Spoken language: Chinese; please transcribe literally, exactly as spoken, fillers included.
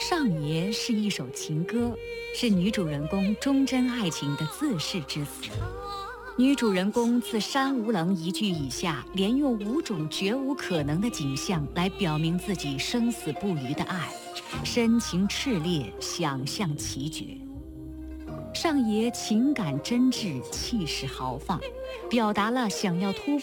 上爷是一首情歌，是女主人公忠贞爱情的自誓之词。女主人公自山无棱一句以下，连用五种绝无可能的景象来表明自己生死不渝的爱，深情炽烈，想象奇绝。上爷情感真挚，气势豪放，表达了想要突